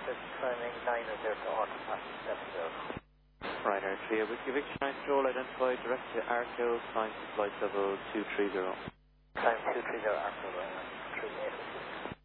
climbing 9 or 0 to Orton 70. Ryanair 3, with your Victor 9 control identified, direct to Arkhill, climb to flight level 230. Climb 230 Arkhill, Ryanair 3.